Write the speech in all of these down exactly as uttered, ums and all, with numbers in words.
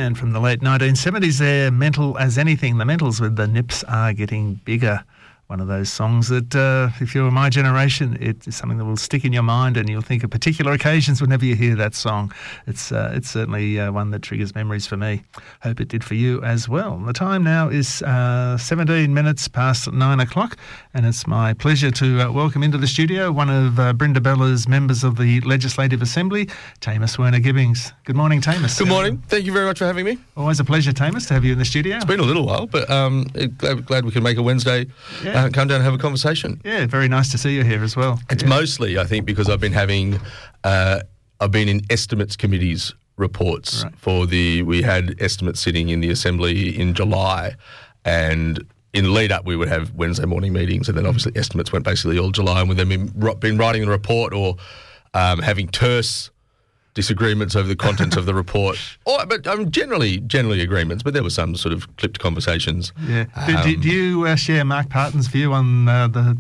And from the late nineteen seventies there, Mental as Anything. The Mentals with The Nips Are Getting Bigger. One of those songs that, uh, if you're my generation, it is something that will stick in your mind and you'll think of particular occasions whenever you hear that song. It's uh, it's certainly uh, one that triggers memories for me. Hope it did for you as well. The time now is uh, seventeen minutes past nine o'clock, and it's my pleasure to uh, welcome into the studio one of uh, Brindabella's members of the Legislative Assembly, Tamus Werner-Gibbings. Good morning, Tamus. Good morning. Thank you very much for having me. Always a pleasure, Tamus, to have you in the studio. It's been a little while, but um, glad, glad we can make a Wednesday. Yeah. Uh, come down and have a conversation. Yeah, very nice to see you here as well. It's yeah. mostly, I think, because I've been having, uh, I've been in estimates committees reports right. for the, we had estimates sitting in the Assembly in July, and in the lead up we would have Wednesday morning meetings, and then obviously estimates went basically all July, and we've then been, been writing the report or um, having terse disagreements over the contents of the report, or, but um, generally generally agreements, but there were some sort of clipped conversations. Yeah. Do, Um, do, do you uh, share Mark Parton's view on uh, the,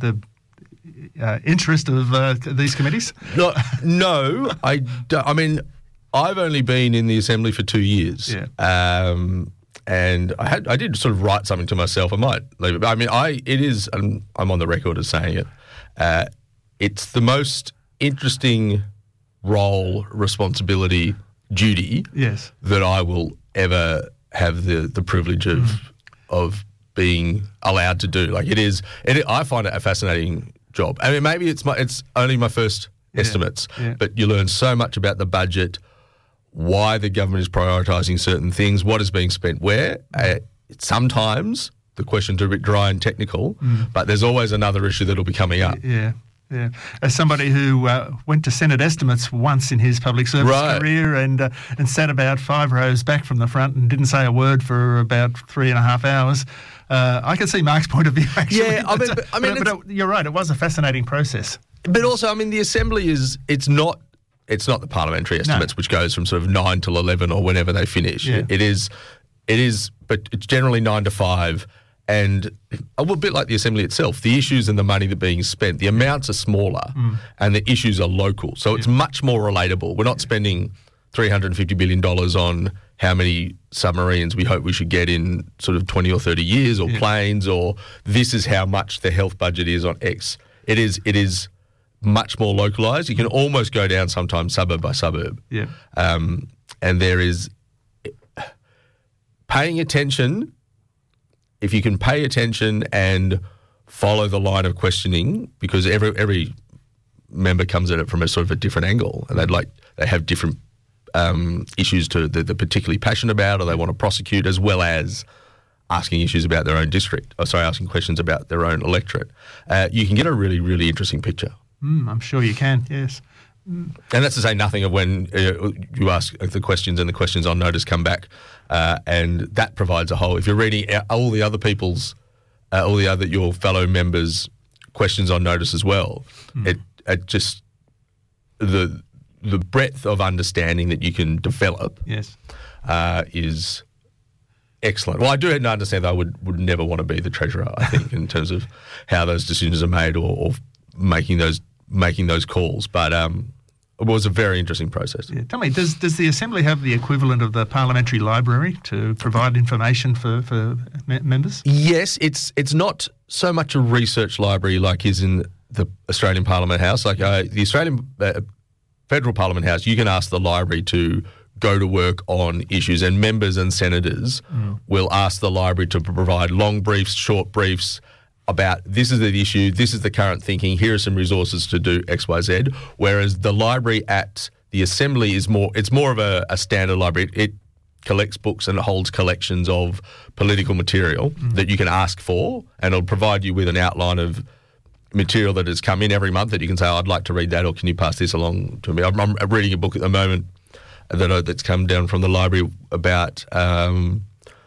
the uh, interest of uh, these committees? No, no I, don't, I mean, I've only been in the Assembly for two years. Yeah. Um, and I had I did sort of write something to myself. I might leave it. But I mean, I it is, and I'm on the record as saying it, uh, it's the most interesting role, responsibility, duty yes. that I will ever have the, the privilege of mm. of being allowed to do. Like it is, it, I find it a fascinating job. I mean, maybe it's my it's only my first yeah. estimates, yeah. but you learn so much about the budget, why the government is prioritising certain things, what is being spent where. Uh, sometimes the questions are a bit dry and technical, mm. but there's always another issue that'll be coming up. Yeah. Yeah, as somebody who uh, went to Senate estimates once in his public service right. career and uh, and sat about five rows back from the front and didn't say a word for about three and a half hours, uh, I can see Mark's point of view. Actually, yeah, I mean, but, but, I mean, but, but it, you're right. It was a fascinating process. But also, I mean, the Assembly is it's not it's not the parliamentary estimates, no. which goes from sort of nine till eleven or whenever they finish. Yeah. It is, it is, but it's generally nine to five. And a little bit like the Assembly itself, the issues and the money that are being spent, the amounts are smaller mm. and the issues are local. So it's yeah. much more relatable. We're not yeah. spending three hundred fifty billion dollars on how many submarines we hope we should get in sort of twenty or thirty years or yeah. planes, or this is how much the health budget is on X. It is it is much more localised. You can almost go down sometimes suburb by suburb. Yeah. Um, and there is paying attention. If you can pay attention and follow the line of questioning, because every every member comes at it from a sort of a different angle, and they'd like they have different um, issues to that they're particularly passionate about, or they want to prosecute, as well as asking issues about their own district. Or sorry, asking questions about their own electorate. Uh, you can get a really really interesting picture. Mm, I'm sure you can. Yes. And that's to say nothing of when uh, you ask the questions and the questions on notice come back, uh, and that provides a whole. If you're reading all the other people's, uh, all the other your fellow members' questions on notice as well, mm. it it just the the breadth of understanding that you can develop, yes, uh, is excellent. Well, I do understand that I would, would never want to be the treasurer. I think in terms of how those decisions are made or, or making those. making those calls, but um, it was a very interesting process. Yeah. Tell me, does does the Assembly have the equivalent of the Parliamentary Library to provide information for, for me- members? Yes, it's it's not so much a research library like is in the Australian Parliament House. Like uh, the Australian uh, Federal Parliament House, you can ask the library to go to work on issues, and members and senators mm. will ask the library to provide long briefs, short briefs, about this is the issue, this is the current thinking, here are some resources to do X, Y, Z, whereas the library at the Assembly is more, it's more of a, a standard library. It, it collects books and it holds collections of political material mm. that you can ask for, and it'll provide you with an outline of material that has come in every month that you can say, oh, I'd like to read that, or can you pass this along to me? I'm, I'm reading a book at the moment that uh, that's come down from the library about um,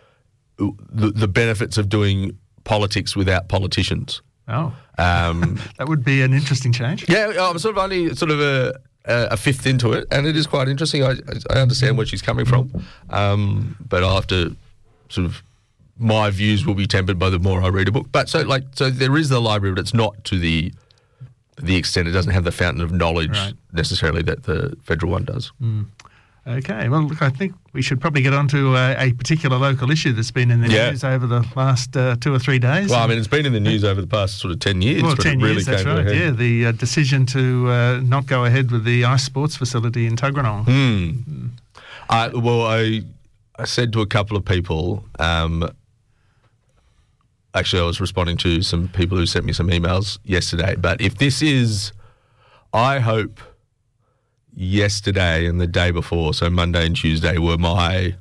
the, the benefits of doing politics without politicians. Oh, um, that would be an interesting change. Yeah, I'm sort of only sort of a, a fifth into it, and it is quite interesting. I, I understand where she's coming from, um, but I'll have to sort of, my views will be tempered by the more I read a book. But so like, so there is the library, but it's not to the the extent, it doesn't have the fountain of knowledge right. necessarily that the federal one does. Mm. Okay, well, look, I think we should probably get on to uh, a particular local issue that's been in the Yeah. news over the last uh, two or three days. Well, I mean, it's been in the news over the past sort of ten years. Well, but ten it really years, that's came to a right. head. Yeah, the uh, decision to uh, not go ahead with the ice sports facility in Tuggeranong. Hmm. I, well, I I said to a couple of people, um, actually I was responding to some people who sent me some emails yesterday, but if this is, I hope yesterday and the day before, so Monday and Tuesday, were my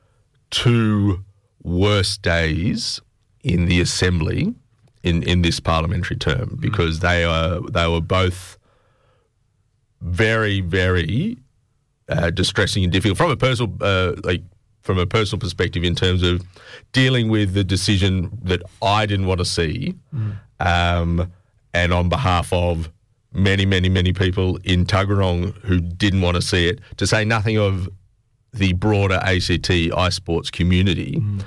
two worst days in the Assembly in, in this parliamentary term, because they are they were both very, very uh, distressing and difficult from a personal uh, like from a personal perspective in terms of dealing with the decision that I didn't want to see, mm. um, and on behalf of many, many, many people in Tuggeranong who didn't want to see it, to say nothing of the broader A C T ice sports community. Mm.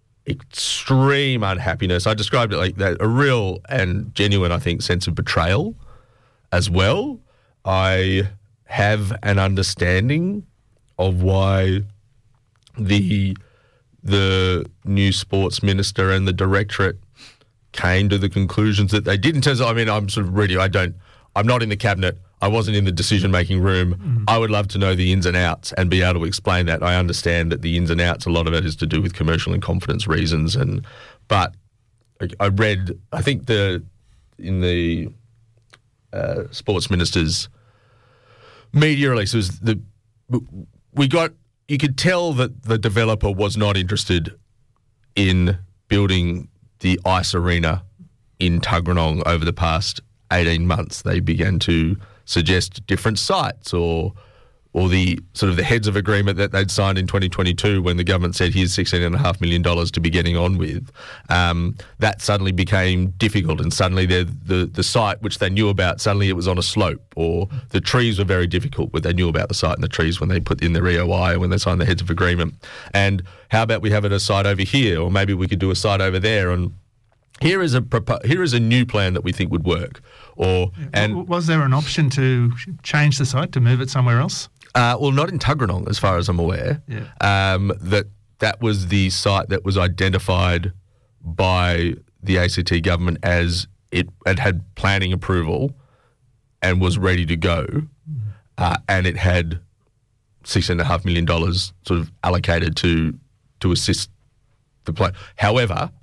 Extreme unhappiness. I described it like that, a real and genuine, I think, sense of betrayal as well. I have an understanding of why the the new sports minister and the directorate came to the conclusions that they did in terms of, I mean, I'm sort of really, I don't, I'm not in the cabinet. I wasn't in the decision-making room. Mm. I would love to know the ins and outs and be able to explain that. I understand that the ins and outs, a lot of it is to do with commercial and confidence reasons. And but I read, I think the in the uh, sports minister's media release was the we got. You could tell that the developer was not interested in building the ice arena in Tuggeranong over the past eighteen months. They began to suggest different sites, or or the sort of the heads of agreement that they'd signed in twenty twenty-two when the government said here's sixteen point five million dollars to be getting on with. Um, that suddenly became difficult, and suddenly the, the the site which they knew about, suddenly it was on a slope, or the trees were very difficult, but they knew about the site and the trees when they put in their E O I or when they signed the heads of agreement. And how about we have it a site over here, or maybe we could do a site over there, and here is a propo- here is a new plan that we think would work. Or and was there an option to change the site, to move it somewhere else? Uh, well, not in Tuggeranong, as far as I'm aware. Yeah. Um, that that was the site that was identified by the A C T government as it had had planning approval and was ready to go, mm. uh, and it had sixteen and a half million dollars sort of allocated to to assist the plan. However,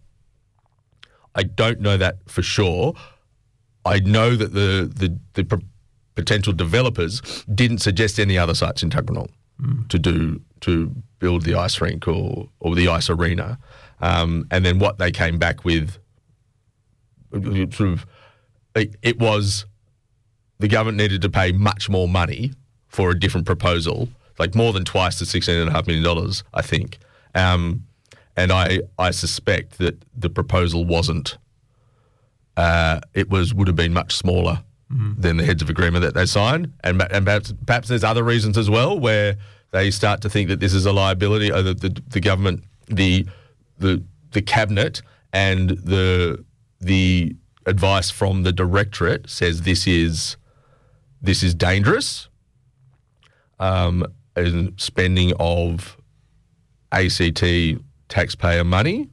I don't know that for sure. I know that the the, the pro- potential developers didn't suggest any other sites in Tuggeranong mm. to do to build the ice rink or or the ice arena, um, and then what they came back with, sort of, it, it was the government needed to pay much more money for a different proposal, like more than twice the sixteen and a half million dollars, I think, um, and I I suspect that the proposal wasn't. Uh, it was would have been much smaller mm. than the heads of agreement that they signed, and and perhaps, perhaps there's other reasons as well where they start to think that this is a liability. Or the, the the government, the the the cabinet, and the the advice from the directorate says this is this is dangerous. Um, and spending of A C T taxpayer money.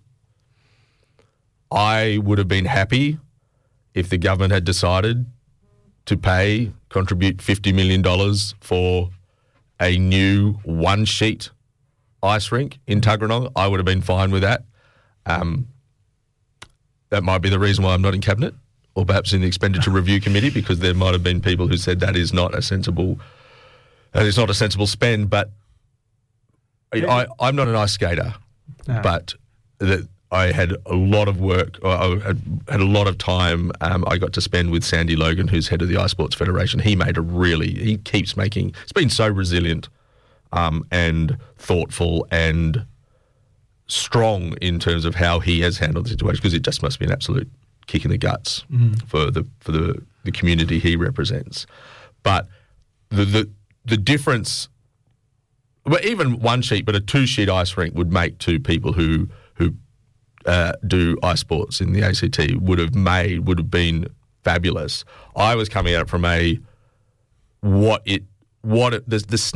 I would have been happy if the government had decided to pay, contribute fifty million dollars for a new one-sheet ice rink in Tuggeranong. I would have been fine with that. Um, that might be the reason why I'm not in Cabinet, or perhaps in the Expenditure Review Committee, because there might have been people who said that is not a sensible, that is not a sensible spend. But I, I'm not an ice skater, no. but the, I had a lot of work, I had, had a lot of time um, I got to spend with Sandy Logan, who's head of the Ice Sports Federation. He made a really, he keeps making, it's been so resilient um, and thoughtful and strong in terms of how he has handled the situation, because it just must be an absolute kick in the guts mm. for the for the, the community he represents. But the the, the difference, well, even one sheet, but a two-sheet ice rink would make two people who who Uh, do ice sports in the A C T would have made, would have been fabulous. I was coming at it from a, what it, what it, the, the snap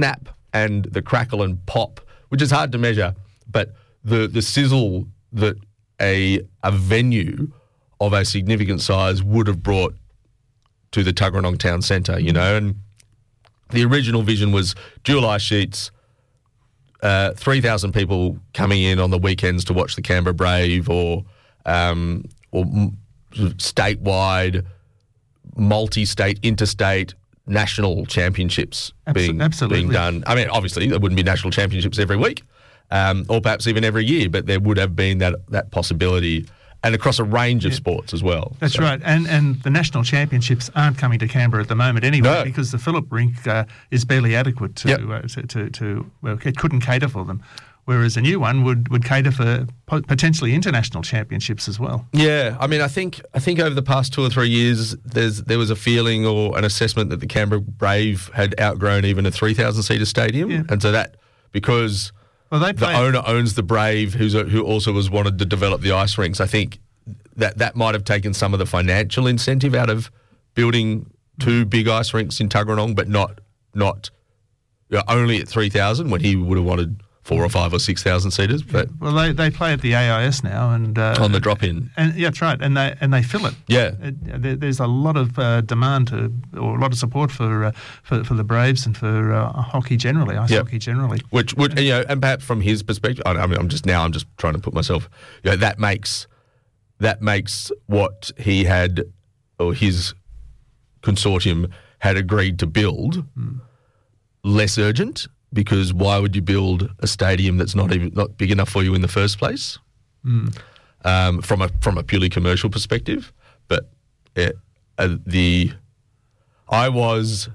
and the crackle and pop, which is hard to measure, but the the sizzle that a a venue of a significant size would have brought to the Tuggeranong Town Centre, you know, and the original vision was dual ice sheets, uh, three thousand people coming in on the weekends to watch the Canberra Brave, or um, or m- statewide, multi-state, interstate, national championships Absol- being absolutely. being done. I mean, obviously there wouldn't be national championships every week, um, or perhaps even every year, but there would have been that that possibility. And across a range of yeah. sports as well. That's so. right. And and the national championships aren't coming to Canberra at the moment anyway, No. because the Phillip rink uh, is barely adequate to, Yep. uh, to, to, to, well, it couldn't cater for them. Whereas a new one would, would cater for po- potentially international championships as well. Yeah, I mean, I think I think over the past two or three years, there's there was a feeling or an assessment that the Canberra Brave had outgrown even a three thousand seater stadium. Yeah. And so that, because Well, they the play owner owns the Brave, who's a, who also was wanted to develop the ice rinks. I think that that might have taken some of the financial incentive out of building two big ice rinks in Tuggeranong, but not not you know, only at three thousand when he would have wanted four or five or six thousand seaters. But well, they, they play at the A I S now, and uh, on the drop in, and yeah, that's right, and they and they fill it. Yeah, It, there, there's a lot of uh, demand to, or a lot of support for uh, for, for the Braves and for uh, hockey generally, ice Yep. hockey generally. Which would you know, and perhaps from his perspective, I mean, I'm just now I'm just trying to put myself. You know, that makes that makes what he had or his consortium had agreed to build mm. less urgent, because why would you build a stadium that's not even not big enough for you in the first place? Mm. Um, from a from a purely commercial perspective, but it, uh, the I was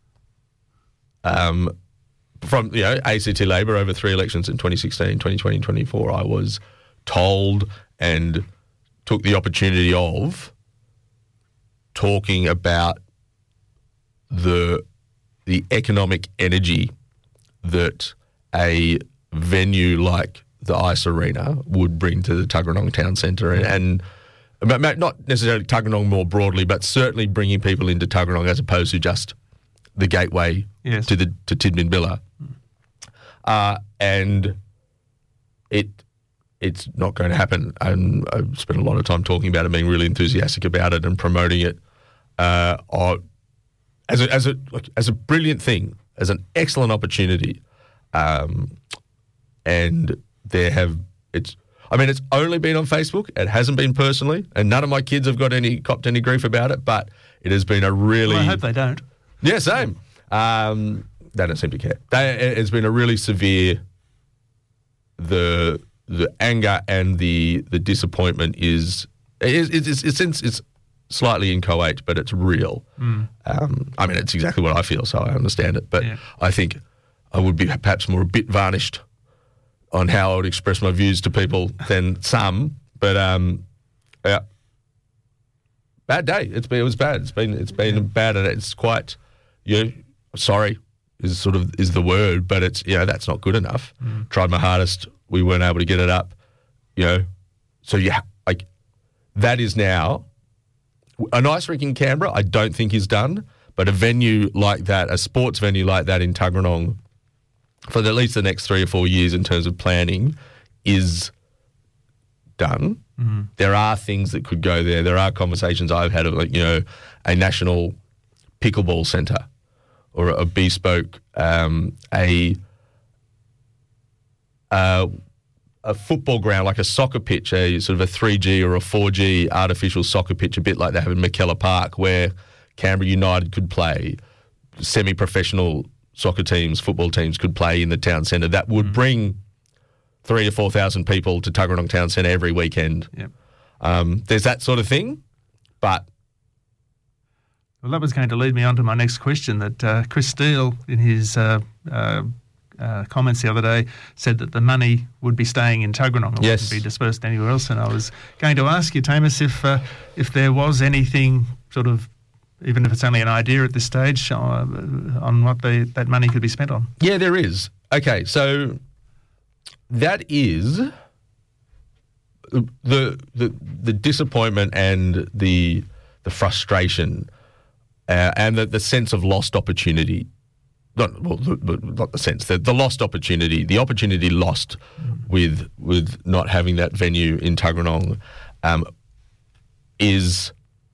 um, from you know A C T Labor over three elections in twenty sixteen, twenty twenty, and twenty-four. I was told and took the opportunity of talking about the the economic energy that a venue like the Ice Arena would bring to the Tuggeranong Town Centre, and, and not necessarily Tuggeranong more broadly, but certainly bringing people into Tuggeranong as opposed to just the gateway yes. to the to Tidbinbilla. Uh, and it it's not going to happen. And I've spent a lot of time talking about it, being really enthusiastic about it, and promoting it uh, as a as a like, as a brilliant thing, as an excellent opportunity. Um, and there have it's I mean it's only been on Facebook. It hasn't been personally, and none of my kids have got any copped any grief about it. But it has been a really well, I hope they don't. Yeah, same. Um, they don't seem to care. They, it's been a really severe. The the anger and the the disappointment is it's it's it's, it's, it's slightly inchoate, but it's real. Mm. Um, I mean, it's exactly what I feel, so I understand it. But yeah. I think I would be perhaps more a bit varnished on how I would express my views to people than some. But um, yeah, bad day. It's been it was bad. It's been it's been yeah. bad, and it's quite. You know, sorry is sort of is the word, but it's you know that's not good enough. Mm. Tried my hardest. We weren't able to get it up. You know, so yeah, like that is now an ice rink in Canberra. I don't think is done, but a venue like that, a sports venue like that in Tuggeranong, for at least the next three or four years in terms of planning, is done. Mm-hmm. There are things that could go there. There are conversations I've had of, like, you know, a national pickleball centre or a bespoke, um, a uh, a football ground, like a soccer pitch, a sort of a three G or a four G artificial soccer pitch, a bit like they have in McKellar Park, where Canberra United could play, semi-professional soccer teams, football teams could play in the town centre. That would mm. bring three to four thousand people to Tuggeranong Town Centre every weekend. Yep. Um, there's that sort of thing, but well, that was going to lead me on to my next question. That uh, Chris Steele, in his uh, uh, uh, comments the other day, said that the money would be staying in Tuggeranong. It yes. wouldn't be dispersed anywhere else. And I was going to ask you, Tamus, if uh, if there was anything sort of, even if it's only an idea at this stage, uh, on what the, that money could be spent on. Yeah, there is. Okay, so that is the the the disappointment and the the frustration uh, and the, the sense of lost opportunity not, well, not the sense, the, the lost opportunity, the opportunity lost mm. with with not having that venue in Tuggeranong um, is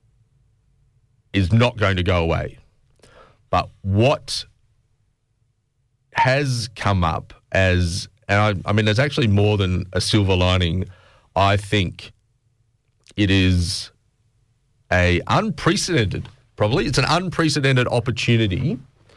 is not going to go away. But what has come up as, and I, I mean, there's actually more than a silver lining. I think it is a unprecedented, probably, it's an unprecedented opportunity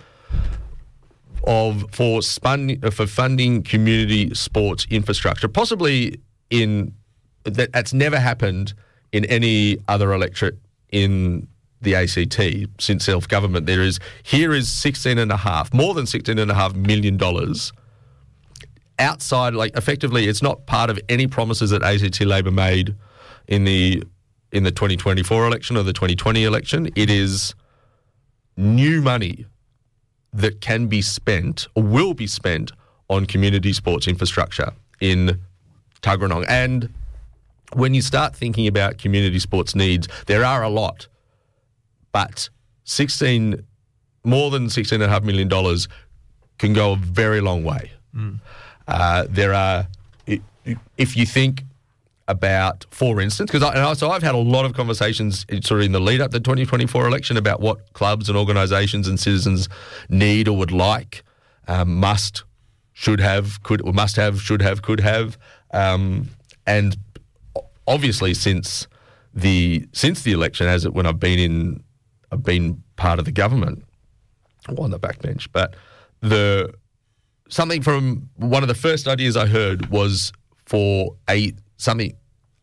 of for spun, for funding community sports infrastructure, possibly in that that's never happened in any other electorate in the A C T since self-government. There is here is sixteen and a half, more than sixteen and a half million dollars outside. Like effectively, it's not part of any promises that A C T Labor made in the in the twenty twenty-four election or the twenty twenty election. It is new money that can be spent or will be spent on community sports infrastructure in Tuggeranong. And when you start thinking about community sports needs, there are a lot, but sixteen, more than sixteen and a half million dollars can go a very long way. Mm. Uh, there are, if you think about, for instance, because I, I, so I've had a lot of conversations sort of in the lead up to the twenty twenty-four election about what clubs and organisations and citizens need or would like, um, must, should have, could, or must have, should have, could have, um, and obviously since the since the election, as it when I've been in, I've been part of the government, on the backbench, but the something from one of the first ideas I heard was for a something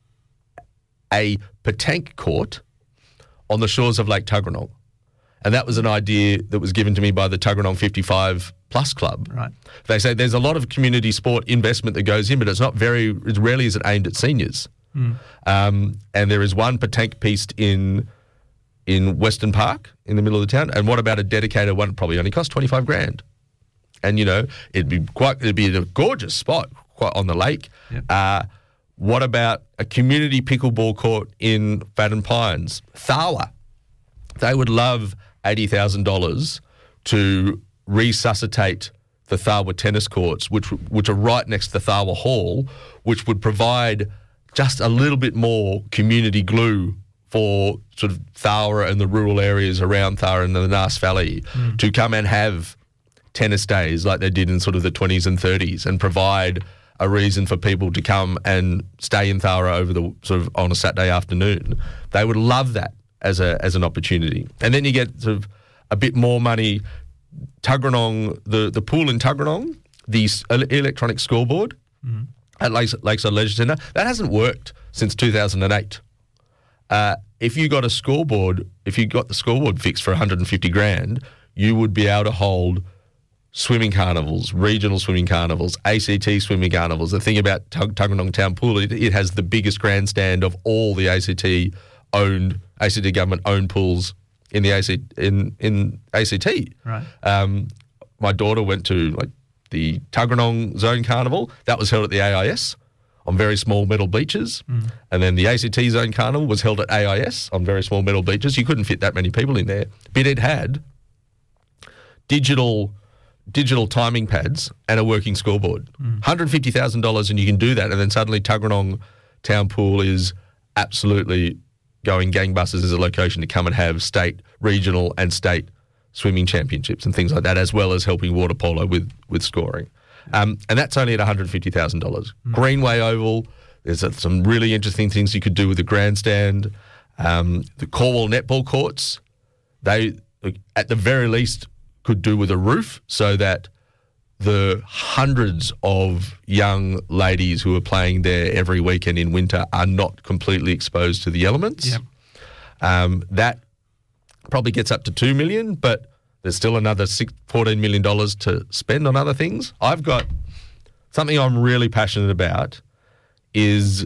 a petanque court on the shores of Lake Tuggeranong. And that was an idea that was given to me by the Tuggeranong fifty-five Plus Club. Right. They say there's a lot of community sport investment that goes in, but it's not very, it rarely is it aimed at seniors. Mm. Um, and there is one petanque piste in in Western Park in the middle of the town. And what about a dedicated one? Probably only cost twenty-five grand. And, you know, it'd be quite, it'd be a gorgeous spot quite on the lake. Yep. Uh, what about a community pickleball court in Fadden Pines? Tharwa. They would love eighty thousand dollars to resuscitate the Tharwa tennis courts, which which are right next to the Tharwa Hall, which would provide just a little bit more community glue for sort of Tharwa and the rural areas around Tharwa and the Nass Valley mm. to come and have tennis days like they did in sort of the twenties and thirties and provide a reason for people to come and stay in Tharwa over the sort of on a Saturday afternoon. They would love that as a as an opportunity. And then you get sort of a bit more money. Tuggeranong, the, the pool in Tuggeranong, the electronic scoreboard mm. at Lakes, Lakeside Leisure Centre, that hasn't worked since two thousand eight. Uh, if you got a scoreboard, if you got the scoreboard fixed for one hundred fifty grand, you would be able to hold swimming carnivals, regional swimming carnivals, A C T swimming carnivals. The thing about Tug- Tuggeranong Town Pool, it, it has the biggest grandstand of all the A C T owned, A C T government owned pools in the A C in in A C T. Right. Um, my daughter went to like the Tuggeranong Zone Carnival. That was held at the A I S on very small metal bleachers, mm. and then the A C T Zone Carnival was held at A I S on very small metal bleachers. You couldn't fit that many people in there, but it had digital. digital timing pads and a working scoreboard. Mm. one hundred fifty thousand dollars and you can do that, and then suddenly Tuggeranong Town Pool is absolutely going gangbusters as a location to come and have state, regional and state swimming championships and things like that, as well as helping water polo with, with scoring. Um, and that's only at one hundred fifty thousand dollars. Mm. Greenway Oval, there's uh, some really interesting things you could do with the grandstand. Um, the Cornwall netball courts, they, at the very least, could do with a roof so that the hundreds of young ladies who are playing there every weekend in winter are not completely exposed to the elements. Yep. Um, that probably gets up to two million dollars, but there's still another six, fourteen million dollars to spend on other things. I've got something I'm really passionate about is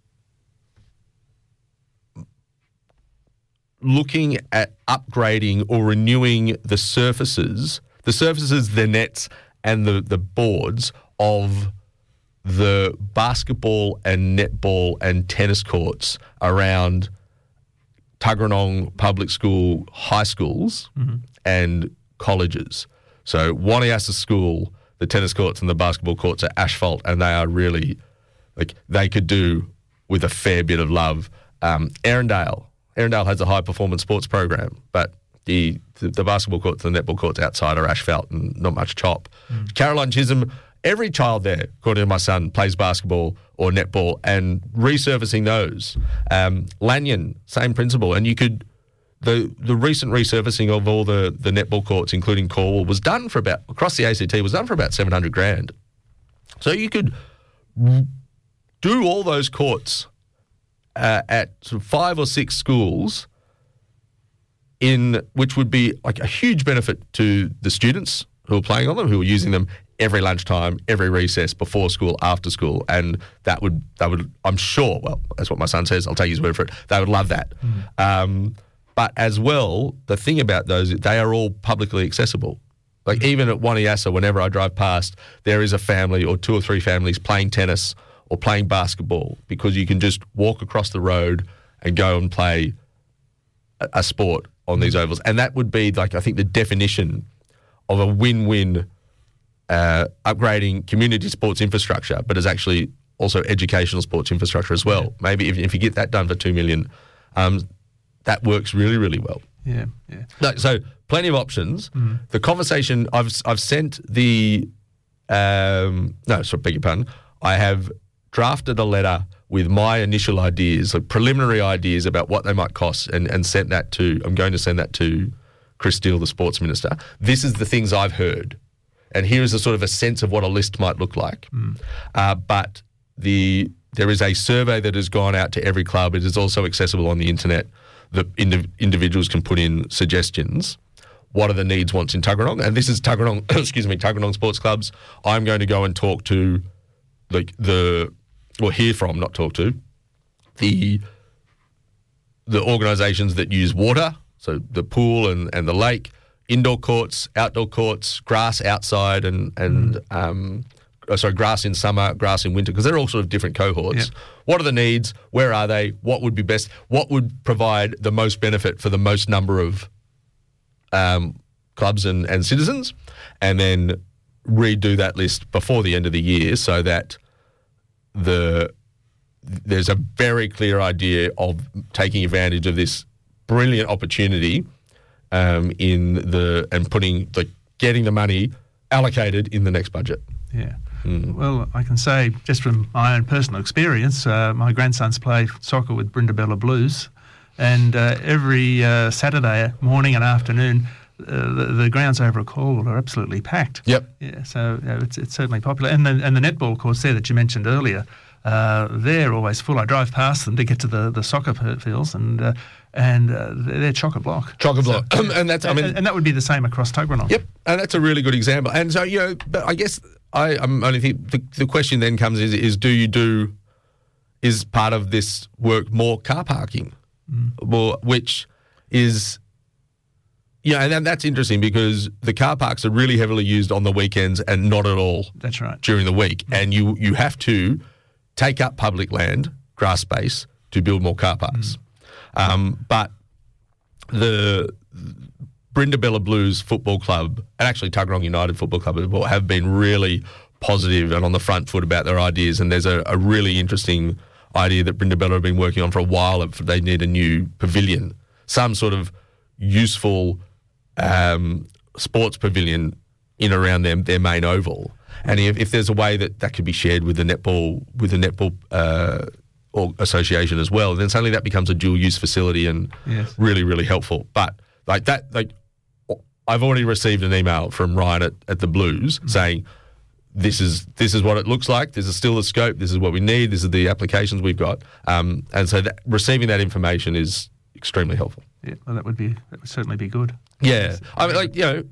looking at upgrading or renewing the surfaces, the surfaces, the nets and the, the boards of the basketball and netball and tennis courts around Tuggeranong public school high schools mm-hmm. and colleges So Wanniassa School, the tennis courts and the basketball courts are asphalt, and they are really, like, they could do with a fair bit of love. Um, Erindale. Erindale has a high-performance sports program, but the, the the basketball courts and the netball courts outside are asphalt and not much chop. Mm. Caroline Chisholm, every child there, according to my son, plays basketball or netball, and resurfacing those. Um, Lanyon, same principle. And you could, the the recent resurfacing of all the, the netball courts, including Cornwall, was done for about, across the A C T, was done for about seven hundred grand. So you could do all those courts uh, at sort of five or six schools, in which would be like a huge benefit to the students who are playing on them, who are using them every lunchtime, every recess, before school, after school, and that would, that would, I'm sure, well, that's what my son says, I'll take his word for it, they would love that. Mm. Um, but as well, the thing about those, they are all publicly accessible. Like mm. even at Wanniassa, whenever I drive past, there is a family or two or three families playing tennis or playing basketball, because you can just walk across the road and go and play a, a sport on these ovals. And that would be, like, I think the definition of a win-win, uh, upgrading community sports infrastructure, but is actually also educational sports infrastructure as well. Yeah. Maybe if, if you get that done for two million, um, that works really, really well. Yeah, yeah. No, so plenty of options. Mm. The conversation, I've I've sent the, um, no, sorry, beg your pardon, I have drafted a letter with my initial ideas, like preliminary ideas about what they might cost, and, and sent that to, I'm going to send that to Chris Steele, the sports minister. This is the things I've heard. And here is a sort of a sense of what a list might look like. Mm. Uh, but the there is a survey that has gone out to every club. It is also accessible on the internet. The indiv- individuals can put in suggestions. What are the needs, wants in Tuggeranong? And this is Tuggeranong, excuse me, Tuggeranong Sports Clubs. I'm going to go and talk to like the, or hear from, not talk to, the the organisations that use water, so the pool and, and the lake, indoor courts, outdoor courts, grass outside and, and mm. um, oh, sorry, grass in summer, grass in winter, because they're all sort of different cohorts. Yeah. What are the needs? Where are they? What would be best? What would provide the most benefit for the most number of um, clubs and, and citizens? And then redo that list before the end of the year, so that the there's a very clear idea of taking advantage of this brilliant opportunity um, in the and putting like getting the money allocated in the next budget. Yeah. Mm. Well, I can say just from my own personal experience, uh, my grandsons play soccer with Brindabella Blues, and uh, every uh, Saturday morning and afternoon, uh, the, the grounds over at Cornwall are absolutely packed. Yep. Yeah. So uh, it's it's certainly popular, and the and the netball courts there that you mentioned earlier, uh, they're always full. I drive past them to get to the, the soccer fields, and uh, and uh, they're chock a block. Chock a block, so, and that's I mean, and, and that would be the same across Tuggeranong. Yep, and that's a really good example. And so you know, but I guess I I'm only think the, the question then comes is is do you do is part of this work more car parking, mm. well, which is. Yeah, and that's interesting because the car parks are really heavily used on the weekends and not at all. That's right. During the week. Mm. And you, you have to take up public land, grass space, to build more car parks. Mm. Um, but the Brindabella Blues Football Club and actually Tuggeranong United Football Club have been really positive and on the front foot about their ideas. And there's a, a really interesting idea that Brindabella have been working on for a while. They need a new pavilion, some sort of useful Um, sports pavilion in around them, their main oval, and if, if there's a way that that could be shared with the netball with the netball uh, or association as well, then suddenly that becomes a dual use facility and yes. really really helpful. But like that, like I've already received an email from Ryan at, at the Blues mm-hmm. saying this is this is what it looks like. This is still the scope. This is what we need. This is the applications we've got. Um, and so that, receiving that information is extremely helpful. Yeah, well, that would be that would certainly be good. Yeah, I mean, like you know,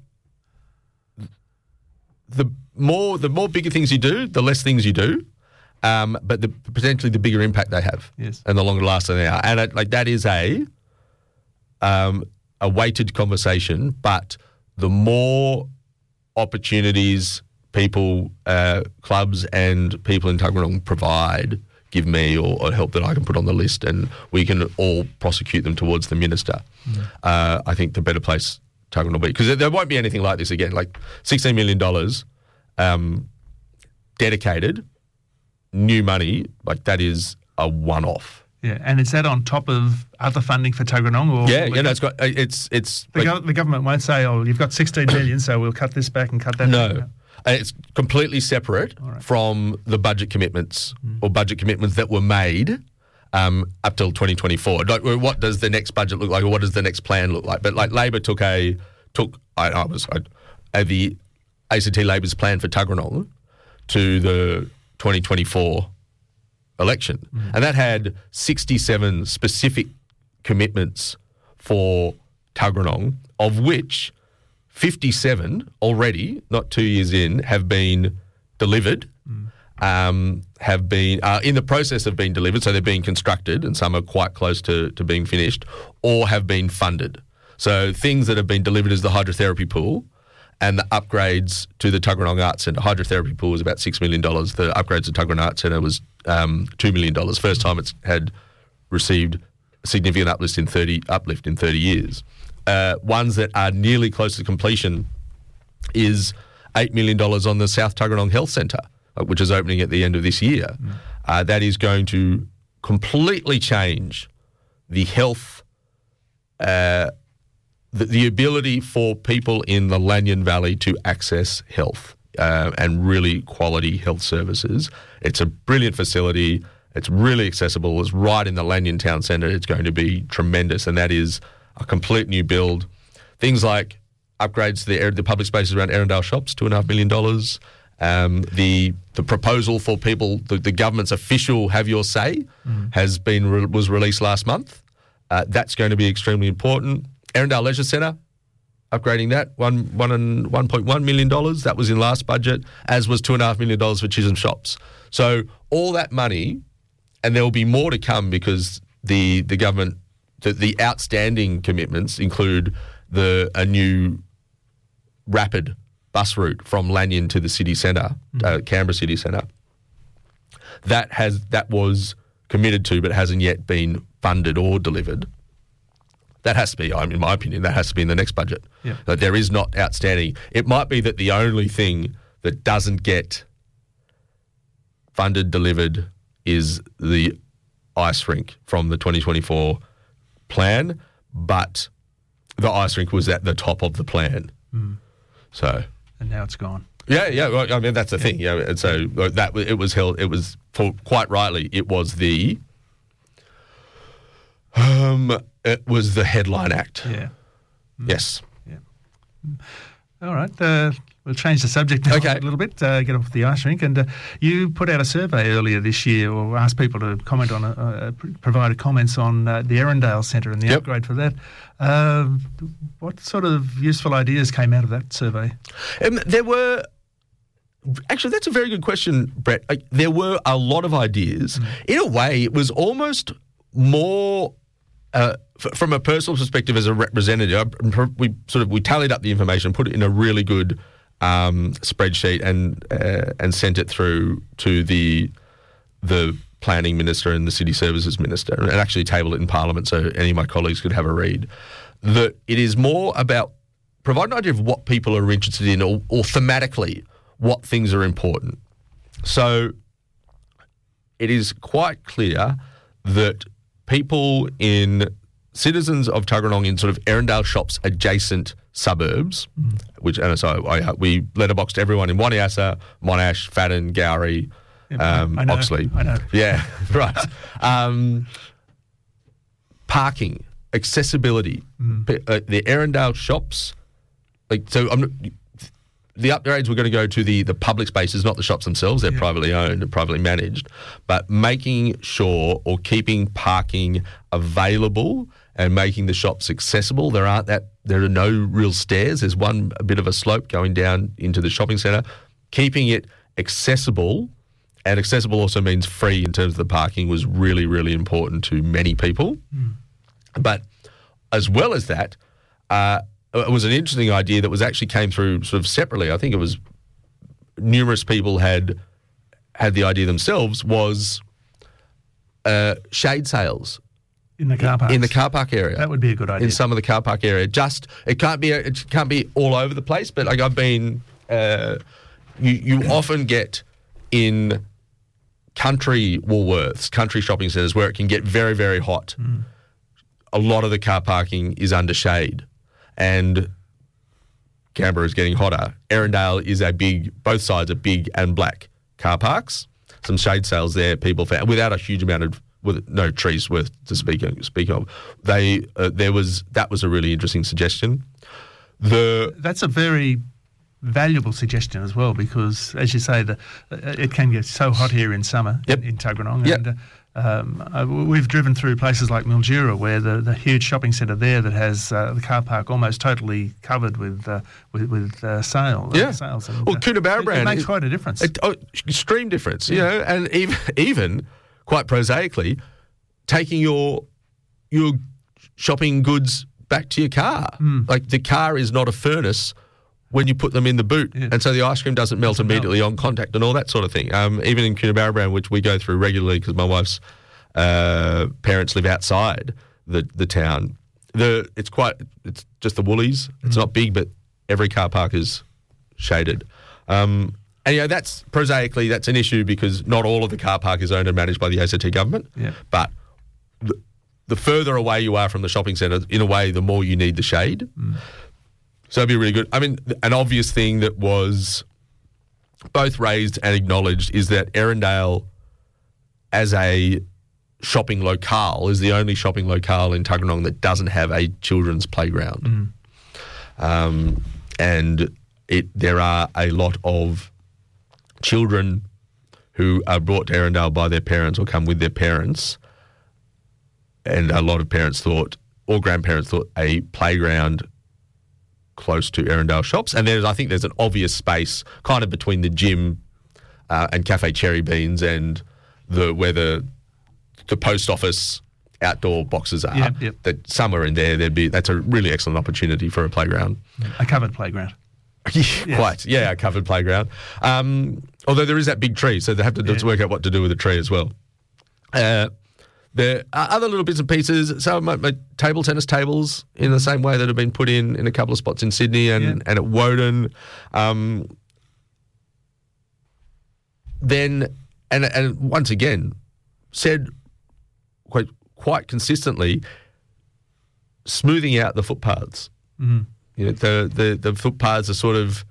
the more the more bigger things you do, the less things you do, um, but the potentially the bigger impact they have, yes, and the longer lasting they are. And it, like that is a um, a weighted conversation, but the more opportunities people, uh, clubs, and people in Tuggeranong provide. Give me or, or help that I can put on the list and we can all prosecute them towards the minister. Mm. Uh, I think the better place Tuggeranong Beach, because there won't be anything like this again. Like sixteen million dollars um, dedicated, new money, like that is a one-off. Yeah, and is that on top of other funding for Tuggeranong? Or Yeah, yeah, no, it's got it's it's the, like, go- the government won't say, "Oh, you've got sixteen million, so we'll cut this back and cut that." no. back. It's completely separate right. from the budget commitments mm. or budget commitments that were made um, up till twenty twenty-four. Like, what does the next budget look like, or what does the next plan look like? But like Labor took a took I, I was I, the A C T Labor's plan for Tuggeranong to the twenty twenty-four election, mm. and that had sixty-seven specific commitments for Tuggeranong, of which fifty-seven already, not two years in, have been delivered, mm. um, have been uh, in the process of being delivered, so they're being constructed, and some are quite close to, to being finished, or have been funded. So things that have been delivered is the hydrotherapy pool and the upgrades to the Tuggeranong Arts Centre. Hydrotherapy pool was about six million dollars. The upgrades to Tuggeranong Arts Centre was um, two million dollars. First time it's had received a significant uplift in thirty uplift in thirty years. Uh, ones that are nearly close to completion is eight million dollars on the South Tuggeranong Health Centre, which is opening at the end of this year. Mm. Uh, that is going to completely change the health, uh, the, the ability for people in the Lanyon Valley to access health uh, and really quality health services. It's a brilliant facility. It's really accessible. It's right in the Lanyon Town Centre. It's going to be tremendous, and that is a complete new build. Things like upgrades to the, the public spaces around Erindale Shops, two and a half million dollars. Um, the the proposal for people, the, the government's official Have Your Say, mm. has been re- was released last month. Uh, that's going to be extremely important. Erindale Leisure Centre, upgrading that one one and one point one million dollars. That was in last budget, as was two and a half million dollars for Chisholm Shops. So all that money, and there will be more to come because the the government. The, the outstanding commitments include the a new rapid bus route from Lanyon to the city centre, mm. uh, Canberra city centre. That has that was committed to, but hasn't yet been funded or delivered. That has to be, in my opinion, that has to be in the next budget. Yeah. Like, there is not outstanding. It might be that the only thing that doesn't get funded, delivered, is the ice rink from the twenty twenty-four plan, but the ice rink was at the top of the plan. Mm. So, and now it's gone. Yeah, yeah. Well, I mean, that's the yeah. thing. Yeah, and so that it was held. It was for quite rightly. It was the um. It was the headline act. Yeah. Mm. Yes. Yeah. All right. Uh, we'll change the subject now okay. a little bit, uh, get off the ice rink. And uh, you put out a survey earlier this year, or asked people to comment on, a, uh, provided comments on uh, the Erindale Centre and the yep. upgrade for that. Uh, what sort of useful ideas came out of that survey? Um, there were... Actually, that's a very good question, Brett. Like, there were a lot of ideas. Mm. In a way, it was almost more... Uh, f- from a personal perspective, as a representative, we sort of we tallied up the information, put it in a really good um, spreadsheet, and uh, and sent it through to the the planning minister and the city services minister, and actually tabled it in Parliament so any of my colleagues could have a read. That it is more about providing an idea of what people are interested in, or, or thematically what things are important. So it is quite clear that people in citizens of Tuggeranong in sort of Erindale Shops adjacent suburbs, mm. which and so I, we letterboxed everyone in Waniassa, Monash, Fadden, Gowrie, yeah, um, I know, Oxley. I know. Yeah, right. Um, parking, accessibility, mm. uh, the Erindale Shops. Like so, I'm. The upgrades were going to go to the, the public spaces, not the shops themselves. They're yeah. privately owned and privately managed. But making sure or keeping parking available and making the shops accessible. There aren't that. There are no real stairs. There's one a bit of a slope going down into the shopping centre. Keeping it accessible, and accessible also means free in terms of the parking, was really, really important to many people. Mm. But as well as that, uh, it was an interesting idea that was actually came through sort of separately. I think it was numerous people had had the idea themselves, was uh, shade sales In the car parks. In the car park area. That would be a good idea. In some of the car park area. Just, it can't be, it can't be all over the place, but like I've been, uh, you, you often get in country Woolworths, country shopping centres where it can get very, very hot. Mm. A lot of the car parking is under shade, and Canberra is getting hotter. Erindale is a big, both sides are big and black car parks. Some shade sales there, people found, without a huge amount of, with no trees worth to speak of. Speak of. They, uh, there was, that was a really interesting suggestion. The That's a very valuable suggestion as well, because, as you say, the uh, it can get so hot here in summer yep. in, in Tuggeranong. Yep. And uh, um, uh, we've driven through places like Mildura, where the, the huge shopping centre there that has uh, the car park almost totally covered with uh, with, with uh, sale, yeah. uh, sales. And, well, uh, Coonabarabran, it, it makes it, quite a difference. It, oh, extreme difference, yeah. you know, and even even quite prosaically, taking your your shopping goods back to your car. Mm. Like the car is not a furnace when you put them in the boot, yeah. and so the ice cream doesn't melt doesn't immediately melt. on contact and all that sort of thing. Um, even in Coonabarabran, which we go through regularly because my wife's uh, parents live outside the the town. The it's quite it's just the Woolies. It's mm. not big, but every car park is shaded. Um, and you know that's prosaically that's an issue because not all of the car park is owned and managed by the A C T government. Yeah. But the, the further away you are from the shopping centre, in a way, the more you need the shade. Mm. So it'd be really good. I mean, an obvious thing that was both raised and acknowledged is that Erindale, as a shopping locale, is the only shopping locale in Tuggeranong that doesn't have a children's playground. Mm. Um, and it there are a lot of children who are brought to Erindale by their parents or come with their parents, and a lot of parents thought, or grandparents thought, a playground close to Erindale shops. And there's, I think there's an obvious space kind of between the gym uh, and Cafe Cherry Beans and the where the, the post office outdoor boxes are. Yep, yep. That somewhere in there, there'd be that's a really excellent opportunity for a playground. A covered playground. yeah, yes. Quite, yeah, a covered playground. Um, although there is that big tree, so they have to yeah. work out what to do with the tree as well. Uh, There are other little bits and pieces. Some of my, my table tennis tables in the same way that have been put in in a couple of spots in Sydney and, yeah. and at Woden. Um, then, and and once again, said quite quite consistently, smoothing out the footpaths. Mm. You know, the, the the footpaths are sort of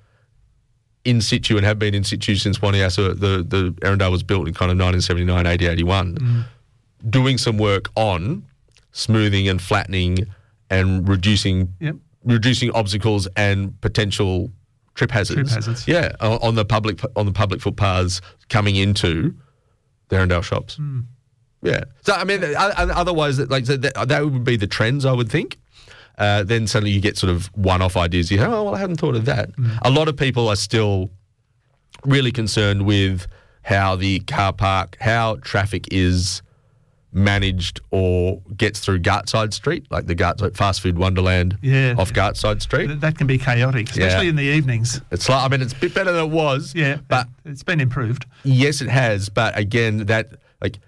in situ and have been in situ since Waniasa. The the Erindale was built in kind of nineteen seventy-nine, eighty, eighty-one. Mm. Doing some work on smoothing and flattening and reducing yep. reducing obstacles and potential trip hazards. Trip hazards. Yeah, on the public on the public footpaths coming into the Erindale shops. Mm. Yeah. So I mean, otherwise, like that, that would be the trends, I would think. Uh, then suddenly you get sort of one-off ideas. You go, oh well, I hadn't thought of that. Mm. A lot of people are still really concerned with how the car park, how traffic is managed or gets through Gartside Street, like the Gartside fast food wonderland yeah. off Gartside Street. That can be chaotic, especially yeah. in the evenings. It's like, I mean, it's a bit better than it was. Yeah, but it's been improved. Yes, it has. But again, that like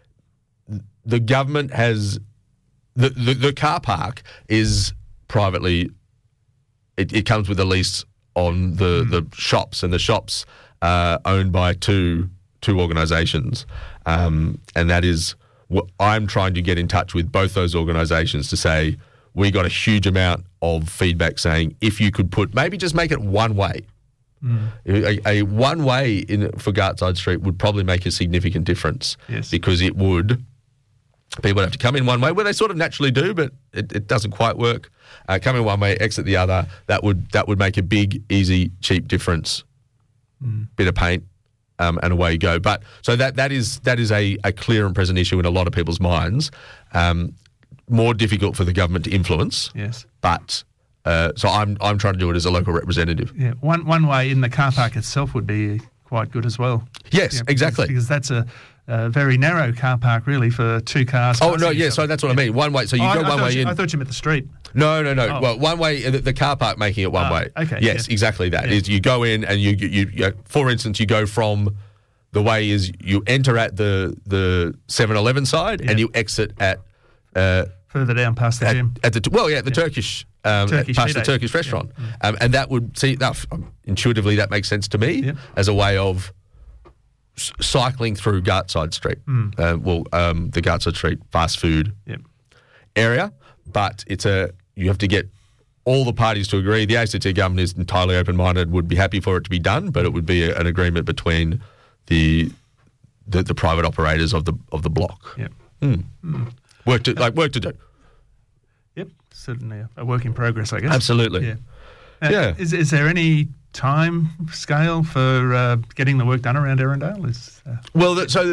the government has the the, the car park is privately. It, it comes with a lease on the mm. the shops, and the shops are owned by two two organisations, um, and that is. I'm trying to get in touch with both those organisations to say we got a huge amount of feedback saying if you could put maybe just make it one way. Mm. A, a one way in for Gartside Street would probably make a significant difference yes. because it would people would have to come in one way where they sort of naturally do, but it, it doesn't quite work. Uh, come in one way, exit the other. That would that would make a big, easy, cheap difference. Mm. Bit of paint. Um, and away you go. But so that that is that is a, a clear and present issue in a lot of people's minds. Um, more difficult for the government to influence. Yes. But uh, so I'm I'm trying to do it as a local representative. Yeah. One one way in the car park itself would be quite good as well. Yes, yeah, because, exactly. Because that's a, a very narrow car park really for two cars. Oh no, yeah. So that's what yeah. I mean. One way. So you oh, go I, one I way you, in. I thought you meant the street. No, no, no. Oh. Well, one way, the, the car park making it one oh, way. Okay. Yes, yeah. exactly that. Yeah. Is you go in and you, you, you, for instance, you go from, the way is you enter at the the seven eleven side yeah. and you exit at Uh, Further down past the at, gym. at the well, yeah, the yeah. Turkish, um, Turkish past the headache. Turkish restaurant, Yeah. um, and that would see that um, intuitively that makes sense to me yeah. as a way of s- cycling through Gartside Street. Mm. Uh, well, um, the Gartside Street fast food yeah. area, but it's a you have to get all the parties to agree. The A C T government is entirely open-minded, would be happy for it to be done, but it would be a, an agreement between the, the the private operators of the of the block. Yeah. Mm. Mm. Work to like work to do. Yep, certainly a work in progress, I guess. Absolutely. Yeah. Uh, Yeah. Is is there any time scale for uh, getting the work done around Erindale? Is uh, Well, that, so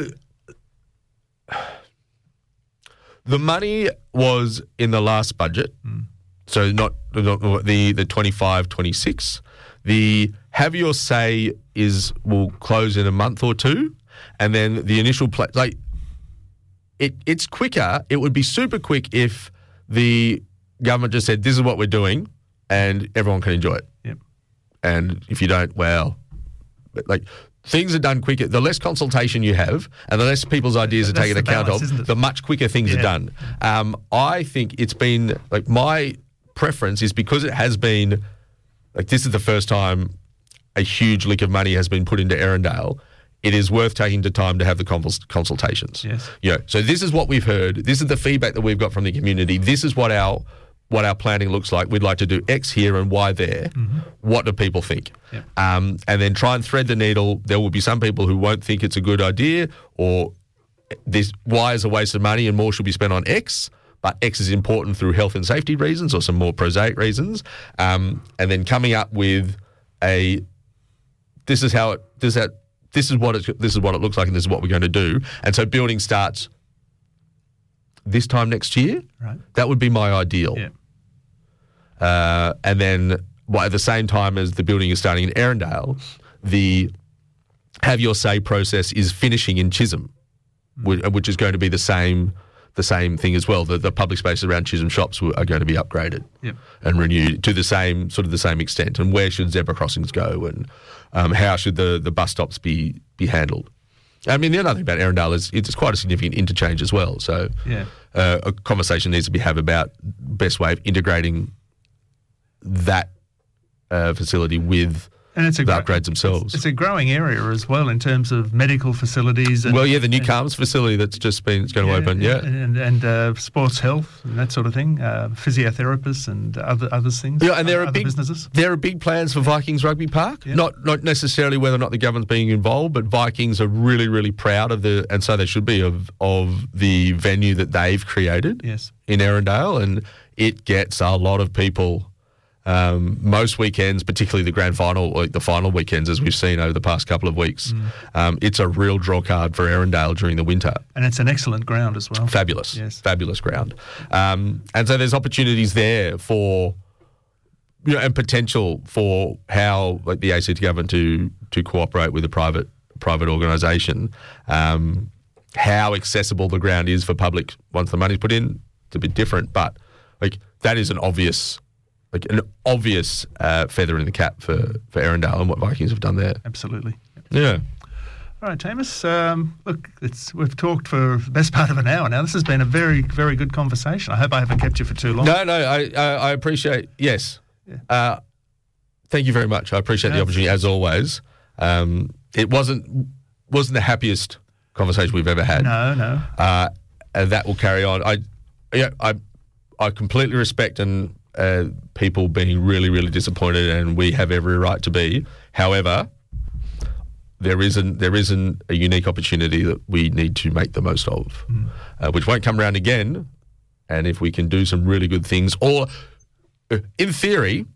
the money was in the last budget, mm. so not, not the the twenty-five twenty-six. The have your say is will close in a month or two, and then the initial pla- like it it's quicker. It would be super quick if the government just said, "This is what we're doing," and everyone can enjoy it. Yep. And if you don't, well, but like things are done quicker. The less consultation you have, and the less people's ideas are That's taken the account balance, of, isn't it? the much quicker things Yeah. are done. Um, I think it's been like my preference is because it has been like this is the first time a huge lick of money has been put into Erindale. It is worth taking the time to have the consul- consultations. Yes. You know, so this is what we've heard. This is the feedback that we've got from the community. This is what our what our planning looks like. We'd like to do X here and Y there. Mm-hmm. What do people think? Yep. Um, and then try and thread the needle. There will be some people who won't think it's a good idea, or this Y is a waste of money and more should be spent on X. But X is important through health and safety reasons or some more prosaic reasons. Um, and then coming up with a this is how it this is how, this is what it this is what it looks like and this is what we're going to do. And so building starts this time next year. Right. That would be my ideal. Yeah. Uh, and then well, at the same time as the building is starting in Erindale, the have your say process is finishing in Chisholm, which, which is going to be the same the same thing as well. The, the public spaces around Chisholm shops are going to be upgraded Yep. and renewed to the same sort of the same extent. And where should zebra crossings go, and um, how should the, the bus stops be be handled? I mean, the other thing about Erindale is it's quite a significant interchange as well. So Yeah. uh, a conversation needs to be had about best way of integrating that uh, facility with And it's a the gro- upgrades themselves. It's a growing area as well in terms of medical facilities. And, well, yeah, the new and- Calms facility that's just been it's going to open, yeah. and and uh, sports health and that sort of thing, uh, physiotherapists and other other things. Yeah, and there are other big businesses. There are big plans for Vikings Rugby Park. Yeah. Not not necessarily whether or not the government's being involved, but Vikings are really really proud of the, and so they should be, of of the venue that they've created Yes. in Erindale, and it gets a lot of people. Um, most weekends, particularly the grand final, or the final weekends, as we've seen over the past couple of weeks, Mm. um, it's a real draw card for Erindale during the winter. And it's an excellent ground as well. Fabulous, Yes. fabulous ground. Um, and so there's opportunities there for, you know, and potential for how like the A C T government to to cooperate with a private private organisation. Um, how accessible the ground is for public once the money's put in, it's a bit different, but like that is an obvious. Like an obvious uh, feather in the cap for, for Erindale and what Vikings have done there. Absolutely. Yeah. All right, Tamus. Um, look, it's, we've talked for the best part of an hour now. This has been a very, very good conversation. I hope I haven't kept you for too long. No, no, I I, I appreciate, yes. Yeah. Uh, thank you very much. I appreciate the No. opportunity, as always. Um, it wasn't wasn't the happiest conversation we've ever had. No, no. Uh, and that will carry on. I, yeah, I, I completely respect and uh, people being really, really disappointed, and we have every right to be. However, there isn't there isn't a unique opportunity that we need to make the most of, mm. uh, which won't come around again. And if we can do some really good things, or uh, in theory,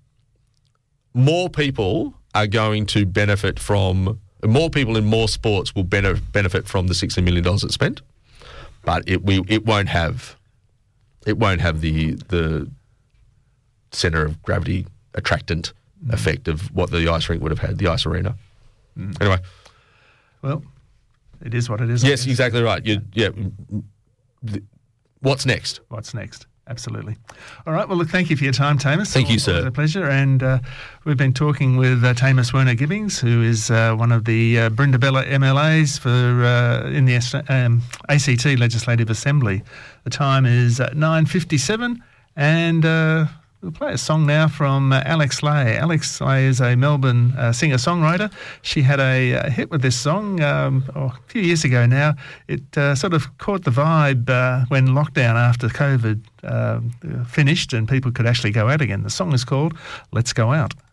more people are going to benefit from, more people in more sports will bene- benefit from the sixty million dollars that's spent, but it we it won't have it won't have the the centre of gravity attractant mm. effect of what the ice rink would have had, the ice arena. Mm. Anyway. Well, it is what it is. Yes, exactly right. You, yeah. What's next? What's next? Absolutely. All right. Well, look, thank you for your time, Tamus. Thank you, Always sir. a pleasure. And uh, we've been talking with uh, Tamus Werner-Gibbings, who is uh, one of the uh, Brindabella M L As for uh, in the um, A C T Legislative Assembly. The time is uh, nine fifty-seven, and uh, we'll play a song now from uh, Alex Lay. Alex Lay is a Melbourne uh, singer-songwriter. She had a, a hit with this song um, oh, a few years ago now. It uh, sort of caught the vibe uh, when lockdown after COVID uh, finished and people could actually go out again. The song is called Let's Go Out.